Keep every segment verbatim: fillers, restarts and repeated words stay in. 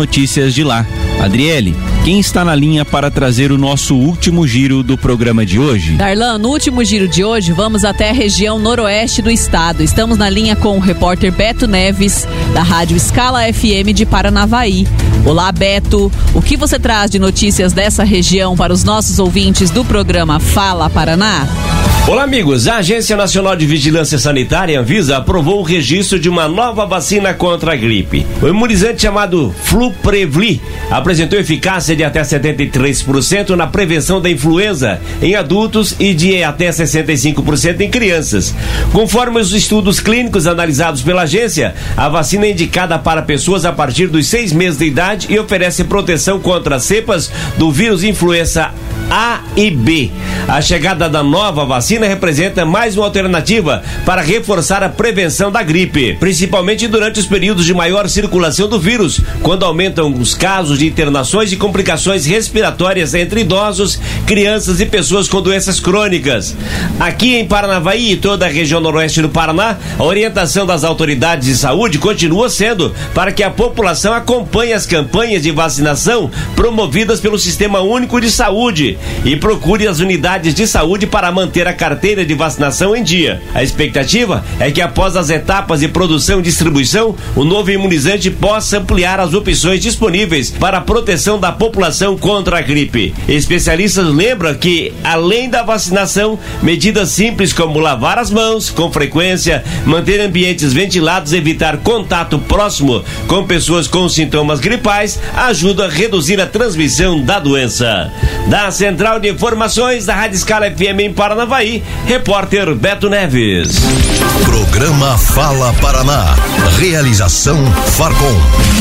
notícias de lá. Adriele, quem está na linha para trazer o nosso último giro do programa de hoje? Darlan, no último giro de hoje, vamos até a região noroeste do estado. Estamos na linha com o repórter Beto Neves, da Rádio Escala F M de Paranavaí. Olá, Beto. O que você traz de notícias dessa região para os nossos ouvintes do programa Fala Paraná? Olá, amigos. A Agência Nacional de Vigilância Sanitária, Anvisa, aprovou o registro de uma nova vacina contra a gripe. O imunizante chamado Fluprevli apresentou eficácia de até setenta e três por cento na prevenção da influenza em adultos e de até sessenta e cinco por cento em crianças. Conforme os estudos clínicos analisados pela agência, a vacina é indicada para pessoas a partir dos seis meses de idade e oferece proteção contra cepas do vírus influenza A e B. A chegada da nova vacina representa mais uma alternativa para reforçar a prevenção da gripe, principalmente durante os períodos de maior circulação do vírus, quando aumentam os casos de internações e complicações respiratórias entre idosos, crianças e pessoas com doenças crônicas. Aqui em Paranavaí e toda a região noroeste do Paraná, a orientação das autoridades de saúde continua sendo para que a população acompanhe as campanhas de vacinação promovidas pelo Sistema Único de Saúde e procure as unidades de saúde para manter a carteira de vacinação em dia. A expectativa é que após as etapas de produção e distribuição, o novo imunizante possa ampliar as opções disponíveis para a proteção da população contra a gripe. Especialistas lembram que, além da vacinação, medidas simples como lavar as mãos com frequência, manter ambientes ventilados e evitar contato próximo com pessoas com sintomas gripais ajudam a reduzir a transmissão da doença. Da Central de Informações da Rádio Escala F M em Paranavaí, repórter Beto Neves. Programa Fala Paraná. Realização Farcom.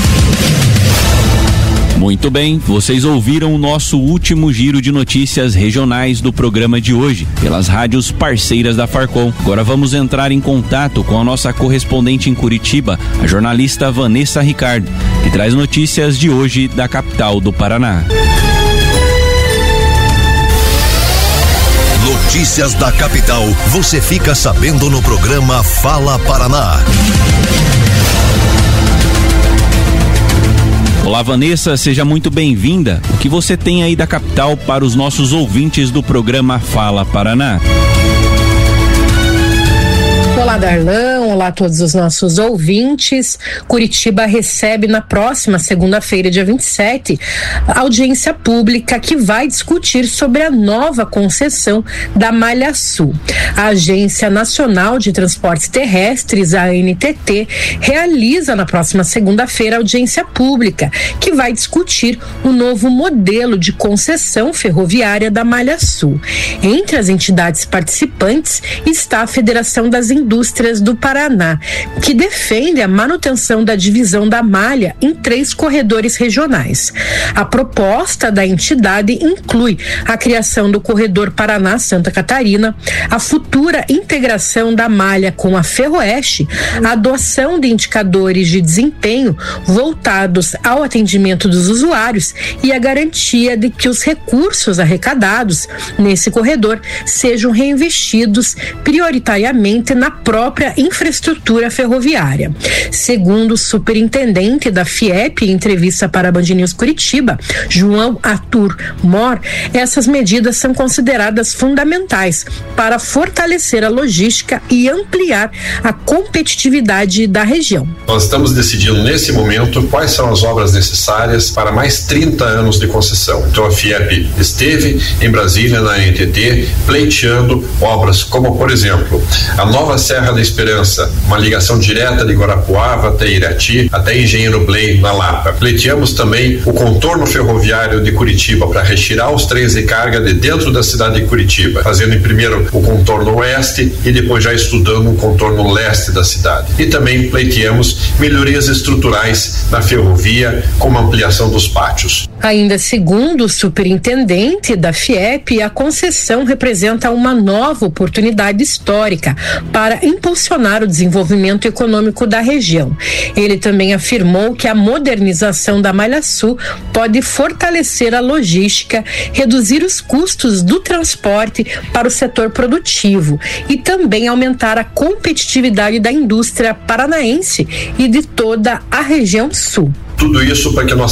Muito bem, vocês ouviram o nosso último giro de notícias regionais do programa de hoje, pelas rádios parceiras da Farcom. Agora vamos entrar em contato com a nossa correspondente em Curitiba, a jornalista Vanessa Ricardo, que traz notícias de hoje da capital do Paraná. Notícias da capital, você fica sabendo no programa Fala Paraná. Olá, Vanessa, seja muito bem-vinda. O que você tem aí da capital para os nossos ouvintes do programa Fala Paraná? Olá, Darlan, olá a todos os nossos ouvintes. Curitiba recebe na próxima segunda-feira, dia vinte e sete, a audiência pública que vai discutir sobre a nova concessão da Malha Sul. A Agência Nacional de Transportes Terrestres, a A N T T, realiza na próxima segunda-feira a audiência pública que vai discutir o novo modelo de concessão ferroviária da Malha Sul. Entre as entidades participantes está a Federação das Indústrias do Paraná, que defende a manutenção da divisão da malha em três corredores regionais. A proposta da entidade inclui a criação do corredor Paraná-Santa Catarina, a futura integração da malha com a Ferroeste, a adoção de indicadores de desempenho voltados ao atendimento dos usuários e a garantia de que os recursos arrecadados nesse corredor sejam reinvestidos prioritariamente na própria infraestrutura ferroviária. Segundo o superintendente da FIEP, em entrevista para a Band News Curitiba, João Arthur Mor, essas medidas são consideradas fundamentais para fortalecer a logística e ampliar a competitividade da região. Nós estamos decidindo nesse momento quais são as obras necessárias para mais trinta anos de concessão. Então a FIEP esteve em Brasília, na A N T T, pleiteando obras como, por exemplo, a nova Serra da Esperança, uma ligação direta de Guarapuava até Irati, até Engenheiro Blay, na Lapa. Pleiteamos também o contorno ferroviário de Curitiba para retirar os trens de carga de dentro da cidade de Curitiba, fazendo primeiro o contorno oeste e depois já estudando o contorno leste da cidade. E também pleiteamos melhorias estruturais na ferrovia, como a ampliação dos pátios. Ainda segundo o superintendente da FIEP, a concessão representa uma nova oportunidade histórica para impulsionar o desenvolvimento econômico da região. Ele também afirmou que a modernização da Malha Sul pode fortalecer a logística, reduzir os custos do transporte para o setor produtivo e também aumentar a competitividade da indústria paranaense e de toda a região sul. Tudo isso para que nós